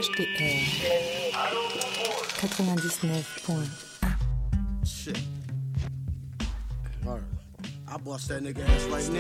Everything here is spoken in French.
HDR 99.1. Shit. Alright. I bust that nigga ass right now.